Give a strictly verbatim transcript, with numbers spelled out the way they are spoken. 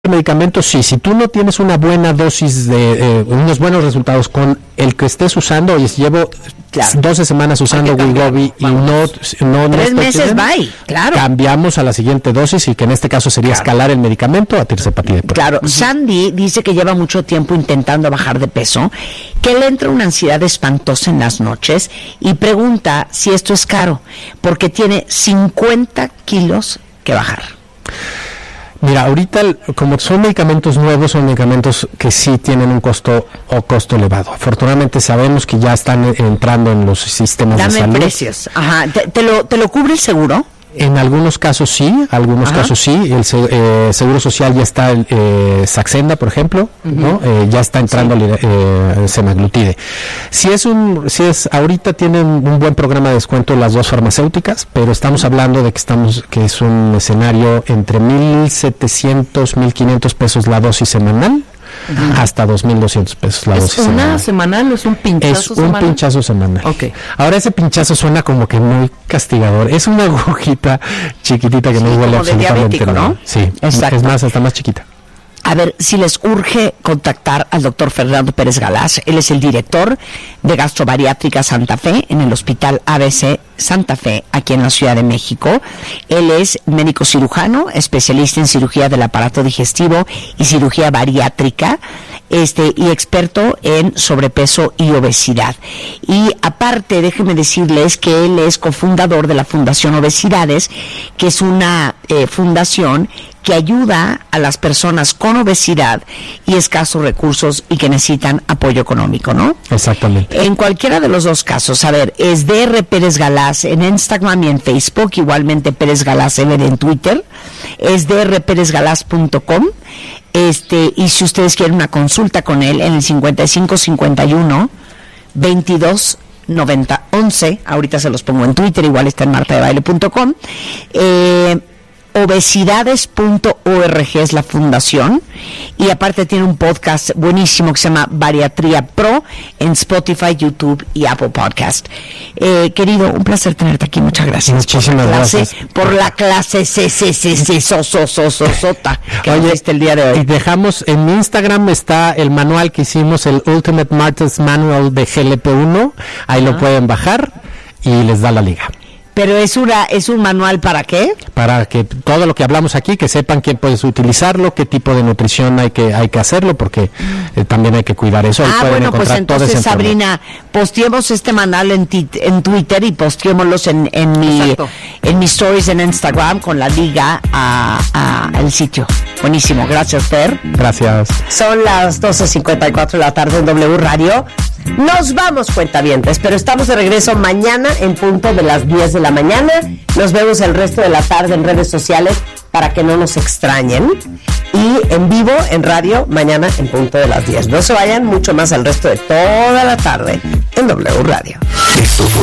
medicamentos, sí, si tú no tienes una buena dosis de eh, unos buenos resultados con el que estés usando, oye, si llevo claro. doce semanas usando Wegovy y no, no, no tres meses, bye, claro. cambiamos a la siguiente dosis y que en este caso sería claro. escalar el medicamento a tirzepatide. Claro, uh-huh. Sandy dice que lleva mucho tiempo intentando bajar de peso, que le entra una ansiedad espantosa en las noches y pregunta si esto es caro, porque tiene cincuenta kilos que bajar. Mira, ahorita como son medicamentos nuevos, son medicamentos que sí tienen un costo o costo elevado. Afortunadamente sabemos que ya están entrando en los sistemas Dame de salud. Dame precios. Ajá. ¿Te, te, lo, ¿Te lo cubre el seguro? En algunos casos sí, algunos Ajá. casos sí. El eh, Seguro Social ya está, eh, Saxenda, por ejemplo, uh-huh. ¿no? Eh, ya está entrando sí. eh, semaglutide. Si es un, si es, ahorita tienen un buen programa de descuento las dos farmacéuticas, pero estamos hablando de que estamos, que es un escenario entre mil setecientos, mil quinientos pesos la dosis semanal. Uh-huh. Hasta dos mil doscientos pesos la dosis. ¿Es una semanal o es un pinchazo es semanal? Es un pinchazo semanal. Okay. Ahora ese pinchazo suena como que muy castigador. Es una agujita chiquitita que sí, no huele absolutamente nada. ¿No? Sí, exacto. Es más, hasta más chiquita. A ver, si les urge contactar al doctor Fernando Pérez Galaz, él es el director de Gastrobariátrica Santa Fe en el Hospital A B C Santa Fe, aquí en la Ciudad de México. Él es médico cirujano, especialista en cirugía del aparato digestivo y cirugía bariátrica, este, y experto en sobrepeso y obesidad. Y aparte, déjenme decirles que él es cofundador de la Fundación Obesidades, que es una eh, fundación que ayuda a las personas con obesidad y escasos recursos y que necesitan apoyo económico, ¿no? Exactamente. En cualquiera de los dos casos, a ver, es D R Pérez Galaz en Instagram y en Facebook, igualmente Pérez Galaz en Twitter, es d r pérez galaz punto com, este, y si ustedes quieren una consulta con él, en el cincuenta y cinco cincuenta y uno veintidós noventa once, ahorita se los pongo en Twitter, igual está en marta de baile punto com, eh, obesidades punto org es la fundación, y aparte tiene un podcast buenísimo que se llama Bariatría Pro en Spotify, YouTube y Apple Podcast. Eh, querido, un placer tenerte aquí, muchas gracias. Muchísimas por la clase, gracias. Por la clase se, se, se, se, so, so, so, so, sota que Oye, el día de hoy. Y dejamos en mi Instagram está el manual que hicimos, el Ultimate Martha's Manual de G L P uno, ahí uh-huh. lo pueden bajar y les da la liga. Pero es una es un manual ¿para qué? Para que todo lo que hablamos aquí, que sepan quién puedes utilizarlo, qué tipo de nutrición hay que hay que hacerlo, porque eh, también hay que cuidar eso. Ah, bueno, pues entonces, Sabrina, posteemos este manual en, t- en Twitter y posteémoslos en, en mi en mis stories en Instagram con la liga a, a el sitio. Buenísimo, gracias, Fer. Gracias. Son las doce cincuenta y cuatro de la tarde en W Radio. Nos vamos, cuentavientes, pero estamos de regreso mañana en punto de las diez de la mañana. Nos vemos el resto de la tarde en redes sociales para que no nos extrañen. Y en vivo, en radio, mañana en punto de las diez. No se vayan mucho más al resto de toda la tarde en W Radio.